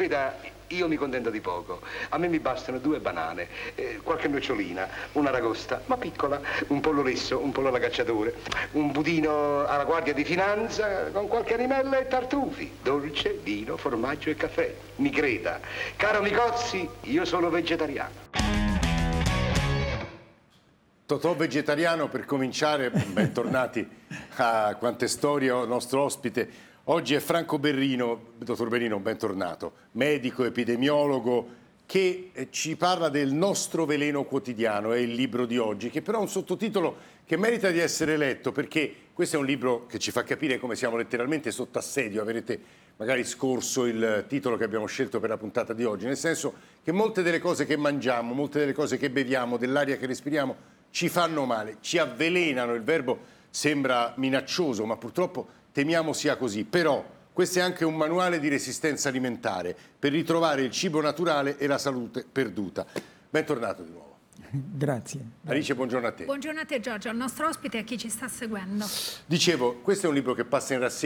veda, io mi contento di poco. A me mi bastano 2 banane, qualche nocciolina, una ragosta, ma piccola, un pollo lesso, un pollo alla cacciatore, un budino alla Guardia di Finanza con qualche animella e tartufi, dolce, vino, formaggio e caffè. Mi creda. Caro Micozzi, io sono vegetariano. Totò vegetariano per cominciare, bentornati a Quante Storie, nostro ospite. Oggi è Franco Berrino, dottor Berrino, bentornato, medico, epidemiologo, che ci parla del nostro veleno quotidiano, è il libro di oggi, che però ha un sottotitolo che merita di essere letto, perché questo è un libro che ci fa capire come siamo letteralmente sotto assedio. Avrete magari scorso il titolo che abbiamo scelto per la puntata di oggi, nel senso che molte delle cose che mangiamo, molte delle cose che beviamo, dell'aria che respiriamo, ci fanno male, ci avvelenano. Il verbo sembra minaccioso, ma purtroppo temiamo sia così. Però questo è anche un manuale di resistenza alimentare per ritrovare il cibo naturale e la salute perduta. Bentornato di nuovo. Grazie. Alice, buongiorno a te. Buongiorno a te Giorgio, al nostro ospite e a chi ci sta seguendo. Dicevo, questo è un libro che passa in rassegna